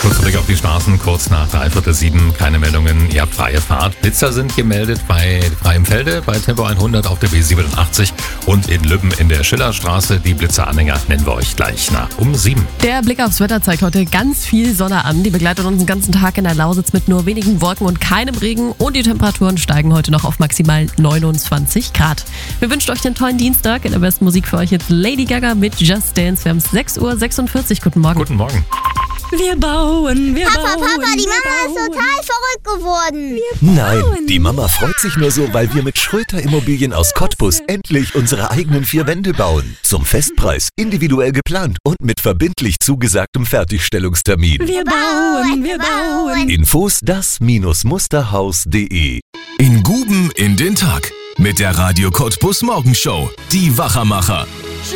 Kurzer Blick auf die Straßen, kurz nach 6:45, keine Meldungen, ihr habt freie Fahrt. Blitzer sind gemeldet bei Freienfelde, bei Tempo 100 auf der B87 und in Lübben in der Schillerstraße. Die Blitzeranhänger nennen wir euch gleich nach um 7. Der Blick aufs Wetter zeigt heute ganz viel Sonne an. Die begleitet uns den ganzen Tag in der Lausitz mit nur wenigen Wolken und keinem Regen. Und die Temperaturen steigen heute noch auf maximal 29 Grad. Wir wünschen euch einen tollen Dienstag. In der besten Musik für euch jetzt Lady Gaga mit Just Dance. Wir haben es 6:46 Uhr. Guten Morgen. Guten Morgen. Wir bauen. Papa, die Mama ist total verrückt geworden. Nein, die Mama freut sich nur so, weil wir mit Schröter Immobilien aus Cottbus endlich unsere eigenen 4 Wände bauen. Zum Festpreis, individuell geplant und mit verbindlich zugesagtem Fertigstellungstermin. Wir bauen. Infos das-musterhaus.de. In Guben in den Tag mit der Radio Cottbus Morgenshow. Die Wachermacher.